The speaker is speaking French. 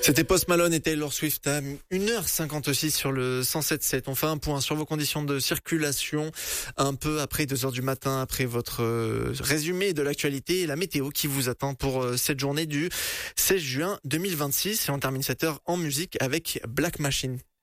C'était Post Malone et Taylor Swift à 1h56 sur le 107.7. On fait un point sur vos conditions de circulation un peu après 2h du matin, après votre résumé de l'actualité et la météo qui vous attend pour cette journée du 16 juin 2026. Et on termine cette heure en musique avec Black Machine.